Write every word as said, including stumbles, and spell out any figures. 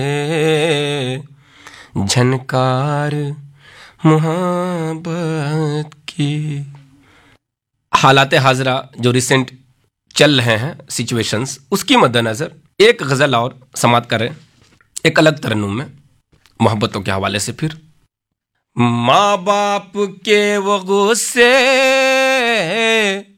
झनकार मोहब्बत की। हालात हाजरा जो रिसेंट चल रहे हैं सिचुएशंस, उसकी मद्देनजर एक गजल और समाप्त करें एक अलग तरन्नुम में मोहब्बतों के हवाले से। फिर माँ बाप के वो गुस्से